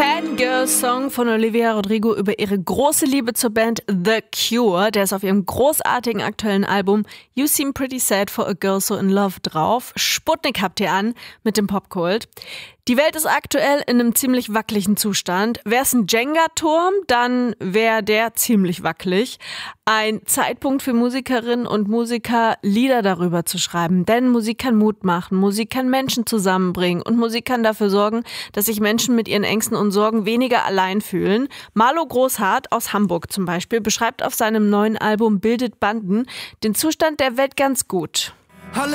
Fangirl-Song von Olivia Rodrigo über ihre große Liebe zur Band The Cure. Der ist auf ihrem großartigen aktuellen Album You Seem Pretty Sad for a Girl So in Love drauf. Sputnik habt ihr an mit dem Popkult. Die Welt ist aktuell in einem ziemlich wackeligen Zustand. Wäre es ein Jenga-Turm, dann wäre der ziemlich wackelig. Ein Zeitpunkt für Musikerinnen und Musiker, Lieder darüber zu schreiben. Denn Musik kann Mut machen, Musik kann Menschen zusammenbringen und Musik kann dafür sorgen, dass sich Menschen mit ihren Ängsten und Sorgen weniger allein fühlen. Marlo Großhardt aus Hamburg zum Beispiel beschreibt auf seinem neuen Album Bildet Banden den Zustand der Welt ganz gut.